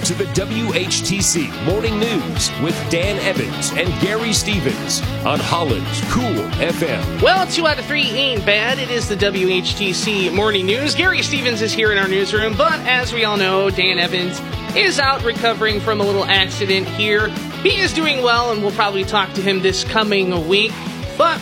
to the WHTC Morning News with Dan Evans and Gary Stevens on Holland's Cool FM. Well, 2 out of 3 ain't bad. It is the WHTC Morning News. Gary Stevens is here in our newsroom, but as we all know, Dan Evans is out recovering from a little accident here. He is doing well, and we'll probably talk to him this coming week, but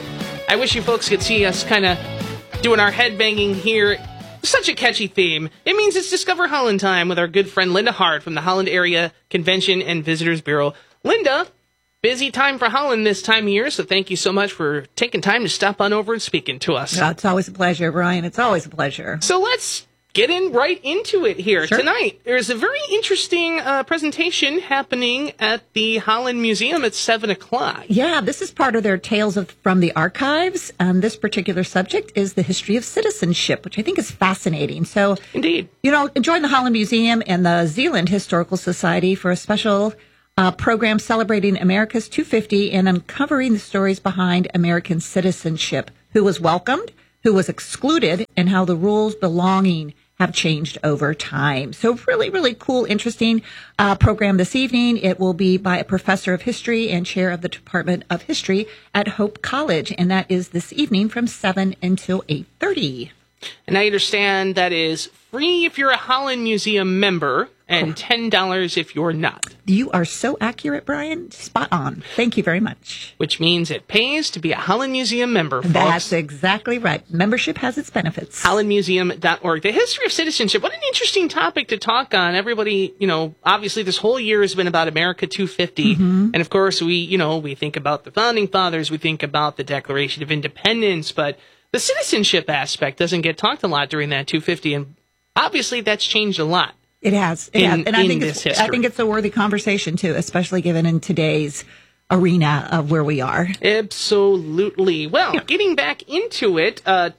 I wish you folks could see us kind of doing our headbanging here. Such a catchy theme. It means it's Discover Holland time with our good friend Linda Hart from the Holland Area Convention and Visitors Bureau. Linda, busy time for Holland this time of year, so thank you so much for taking time to stop on over and speaking to us. Oh, it's always a pleasure, Brian. It's always a pleasure. So let's get right into it here. Sure. Tonight. There's a very interesting presentation happening at the Holland Museum at 7 o'clock. Yeah, this is part of their Tales from the Archives, and this particular subject is the history of citizenship, which I think is fascinating. So, Indeed. Join the Holland Museum and the Zeeland Historical Society for a special program celebrating America's 250 and uncovering the stories behind American citizenship, who was welcomed, who was excluded, and how the rules belonging have changed over time. So really, really cool, interesting program this evening. It will be by a professor of history and chair of the Department of History at Hope College, and that is this evening from 7 until 8:30. And I understand that is free if you're a Holland Museum member and $10 if you're not. You are so accurate, Brian. Spot on. Thank you very much. Which means it pays to be a Holland Museum member, folks. That's exactly right. Membership has its benefits. HollandMuseum.org. The history of citizenship. What an interesting topic to talk on. Everybody, obviously this whole year has been about America 250. Mm-hmm. And of course, we think about the Founding Fathers. We think about the Declaration of Independence. But the citizenship aspect doesn't get talked a lot during that 250. And obviously that's changed a lot. It has. And I think it's a worthy conversation, too, especially given in today's arena of where we are. Absolutely. Well, getting back into it,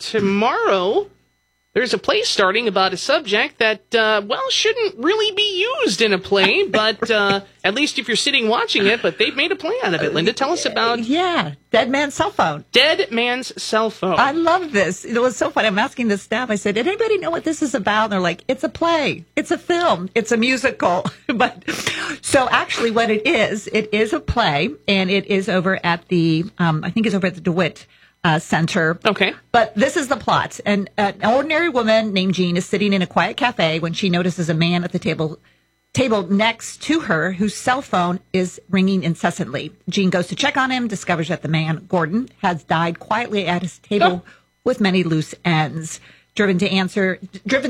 tomorrow there's a play starting about a subject that, shouldn't really be used in a play, but at least if you're sitting watching it, but they've made a play out of it. Linda, tell us about... Dead Man's Cell Phone. Dead Man's Cell Phone. I love this. It was so fun. I'm asking the staff, I said, did anybody know what this is about? And they're like, it's a play. It's a film. It's a musical. So actually what it is a play, and it is over at the, the DeWitt Center. Okay. But this is the plot. An ordinary woman named Jean is sitting in a quiet cafe when she notices a man at the table next to her whose cell phone is ringing incessantly. Jean goes to check on him, discovers that the man, Gordon, has died quietly at his table with many loose ends. Driven to answer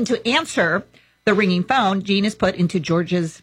the ringing phone, Jean is put into Gordon's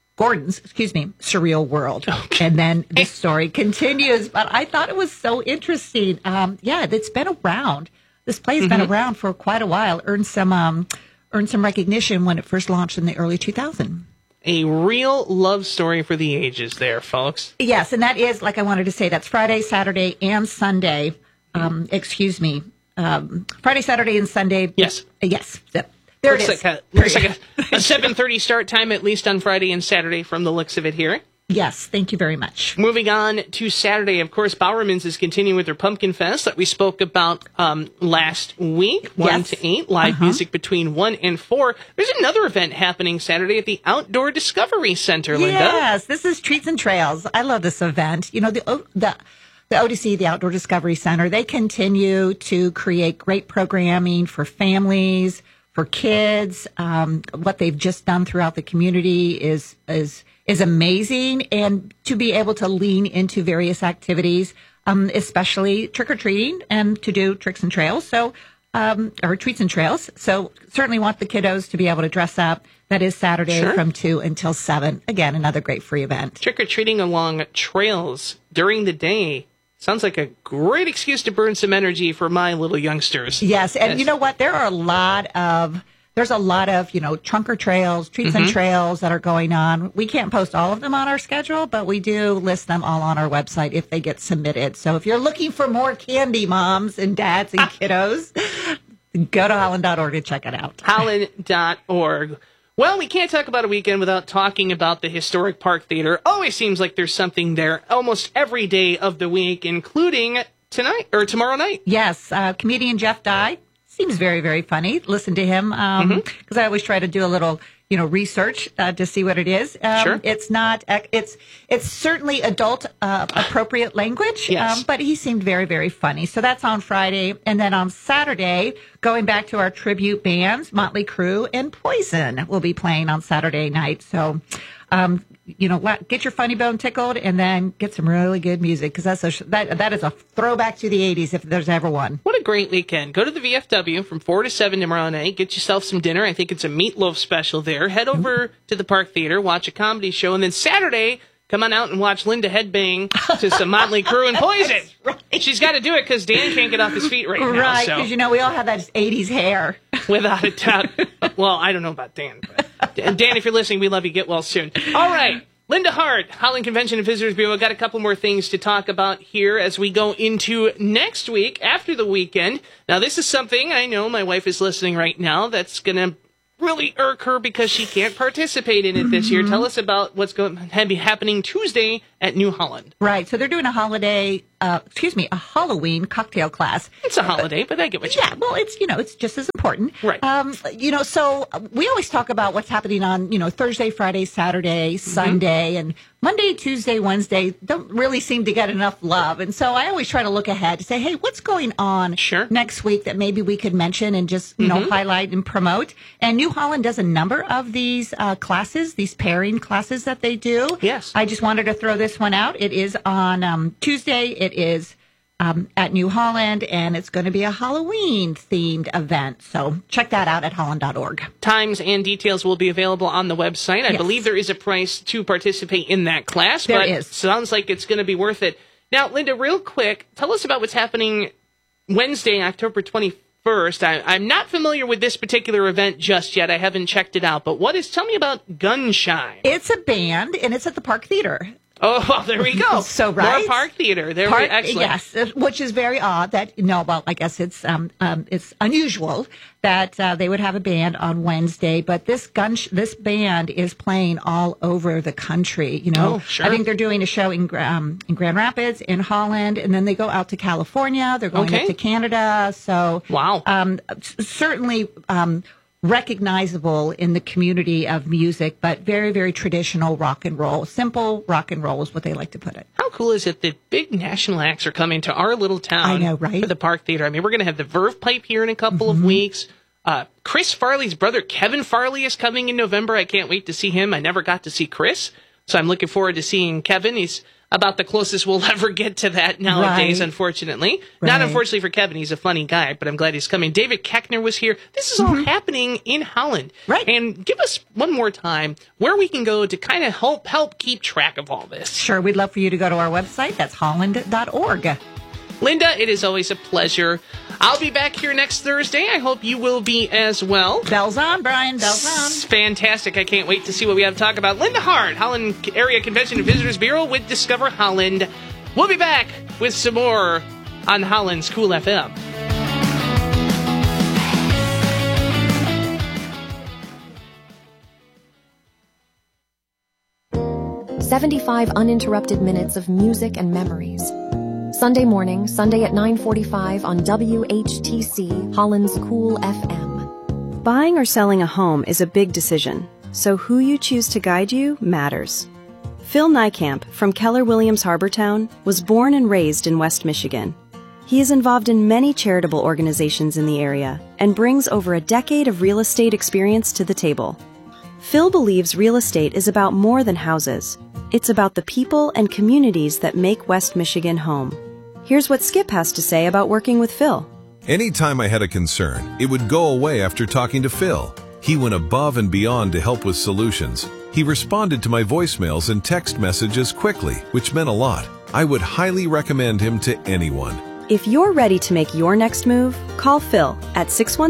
surreal world. Okay. And then the story continues. But I thought it was so interesting. It's been around. This play has been around for quite a while. Earned some recognition when it first launched in the early 2000s. A real love story for the ages there, folks. Yes, and that is, like I wanted to say, that's Friday, Saturday, and Sunday. Friday, Saturday, and Sunday. Yes. Yes. There looks it is. Looks like a 7:30 start time, at least on Friday and Saturday, from the looks of it here. Yes, thank you very much. Moving on to Saturday, of course, Bowerman's is continuing with their Pumpkin Fest that we spoke about last week, 1 to 8, live music between 1 and 4. There's another event happening Saturday at the Outdoor Discovery Center, Linda. Yes, this is Treats and Trails. I love this event. The ODC, the Outdoor Discovery Center, they continue to create great programming for families, for kids. What they've just done throughout the community is amazing, and to be able to lean into various activities, especially trick-or-treating and to do tricks and trails, or treats and trails. So certainly want the kiddos to be able to dress up. That is Saturday from 2 until 7. Again, another great free event. Trick-or-treating along trails during the day. Sounds like a great excuse to burn some energy for my little youngsters. Yes, and you know what? There's a lot of trunker trails, treats and trails that are going on. We can't post all of them on our schedule, but we do list them all on our website if they get submitted. So if you're looking for more candy, moms and dads and kiddos, go to holland.org to check it out. Holland.org. Well, we can't talk about a weekend without talking about the Historic Park Theater. Always seems like there's something there almost every day of the week, including tomorrow night. Yes, comedian Jeff Dye. Seems very, very funny. Listen to him, because I always try to do a little research to see what it is. Sure. It's not. It's certainly adult appropriate language. Yes. But he seemed very, very funny. So that's on Friday, and then on Saturday, going back to our tribute bands, Motley Crue and Poison will be playing on Saturday night. So. Get your funny bone tickled and then get some really good music because that is a throwback to the 80s if there's ever one. What a great weekend. Go to the VFW from 4 to 7 tomorrow night. Get yourself some dinner. I think it's a meatloaf special there. Head over to the Park Theater, watch a comedy show, and then Saturday, come on out and watch Linda headbang to some Motley Crue and Poison. Right. She's got to do it because Dan can't get off his feet right now. Right, because we all have that 80s hair. Without a doubt. Well, I don't know about Dan. But Dan, if you're listening, we love you. Get well soon. All right. Linda Hart, Holland Convention and Visitors Bureau. Got a couple more things to talk about here as we go into next week after the weekend. Now, this is something I know my wife is listening right now that's going to really irk her because she can't participate in it this year. Tell us about what's going to be happening Tuesday at New Holland. Right. So they're doing a Halloween cocktail class. It's a holiday, but I get what you mean. Yeah, well, it's just as important. Right. So we always talk about what's happening on, Thursday, Friday, Saturday, Sunday, and Monday, Tuesday, Wednesday don't really seem to get enough love. And so I always try to look ahead to say, hey, what's going on next week that maybe we could mention and just, highlight and promote. And New Holland does a number of these classes, these pairing classes that they do. Yes. I just wanted to throw this one out. It is on Tuesday. It is at New Holland, and it's going to be a Halloween-themed event. So check that out at holland.org. Times and details will be available on the website. I believe there is a price to participate in that class. There is. Sounds like it's going to be worth it. Now, Linda, real quick, tell us about what's happening Wednesday, October 21st. I'm not familiar with this particular event just yet. I haven't checked it out. But tell me about Gunshine. It's a band, and it's at the Park Theater. Oh, well, there we go. So, right? More Park Theater. Excellent. Yes, which is very odd that, I guess it's unusual that they would have a band on Wednesday, but this band is playing all over the country, Oh, sure. I think they're doing a show in Grand Rapids, in Holland, and then they go out to California. They're going up to Canada. So, wow. Certainly, recognizable in the community of music, but very, very traditional rock and roll. Simple rock and roll is what they like to put it. How cool is it that big national acts are coming to our little town? I know, right? For the Park Theater. I mean, we're going to have the Verve Pipe here in a couple of weeks. Chris Farley's brother, Kevin Farley, is coming in November. I can't wait to see him. I never got to see Chris, so I'm looking forward to seeing Kevin. He's about the closest we'll ever get to that nowadays, unfortunately. Right. Not unfortunately for Kevin. He's a funny guy, but I'm glad he's coming. David Koechner was here. This is all happening in Holland. Right. And give us one more time where we can go to kind of help keep track of all this. Sure. We'd love for you to go to our website. That's holland.org. Linda, it is always a pleasure. I'll be back here next Thursday. I hope you will be as well. Bells on, Brian. Bells on. Fantastic. I can't wait to see what we have to talk about. Linda Hart, Holland Area Convention and Visitors Bureau with Discover Holland. We'll be back with some more on Holland's Cool FM. "75 uninterrupted minutes of music and memories. Sunday morning, Sunday at 9:45 on WHTC, Holland's Cool FM. Buying or selling a home is a big decision, so who you choose to guide you matters. Phil Niekamp from Keller Williams Harbortown was born and raised in West Michigan. He is involved in many charitable organizations in the area and brings over a decade of real estate experience to the table. Phil believes real estate is about more than houses. It's about the people and communities that make West Michigan home. Here's what Skip has to say about working with Phil. Anytime I had a concern, it would go away after talking to Phil. He went above and beyond to help with solutions. He responded to my voicemails and text messages quickly, which meant a lot. I would highly recommend him to anyone. If you're ready to make your next move, call Phil at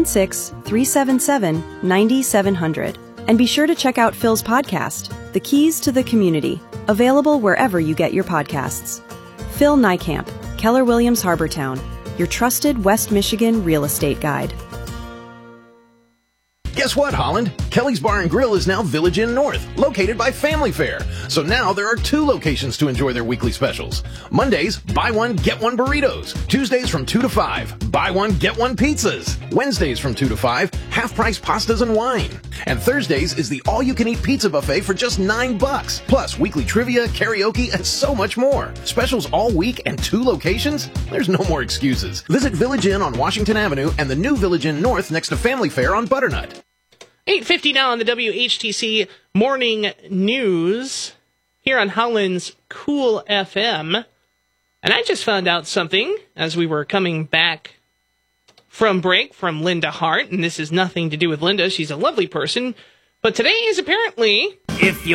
616-377-9700. And be sure to check out Phil's podcast, The Keys to the Community, available wherever you get your podcasts. Phil Niekamp, Keller Williams Harbortown, your trusted West Michigan real estate guide. Guess what, Holland? Kelly's Bar and Grill is now Village Inn North, located by Family Fare. So now there are 2 locations to enjoy their weekly specials. Mondays, buy one, get one burritos. Tuesdays from 2 to 5, buy one, get one pizzas. Wednesdays from 2 to 5, half-price pastas and wine. And Thursdays is the all-you-can-eat pizza buffet for just $9. Plus weekly trivia, karaoke, and so much more. Specials all week and 2 locations? There's no more excuses. Visit Village Inn on Washington Avenue and the new Village Inn North next to Family Fare on Butternut. 8:50 now on the WHTC Morning News here on Holland's Cool FM. And I just found out something as we were coming back from break from Linda Hart, and this has nothing to do with Linda. She's a lovely person. But today is apparently... If you